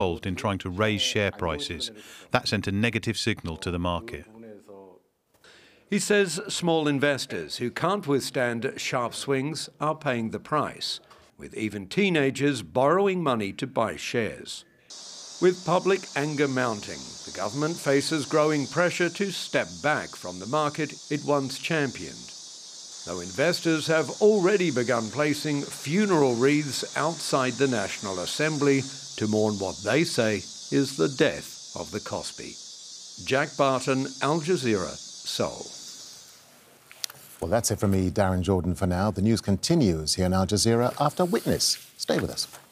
involved in trying to raise share prices. That sent a negative signal to the market. He says small investors who can't withstand sharp swings are paying the price, with even teenagers borrowing money to buy shares. With public anger mounting, the government faces growing pressure to step back from the market it once championed, though investors have already begun placing funeral wreaths outside the National Assembly to mourn what they say is the death of the Kospi. Jack Barton, Al Jazeera, Seoul. Well, that's it from me, Darren Jordan, for now. The news continues here on Al Jazeera after Witness. Stay with us.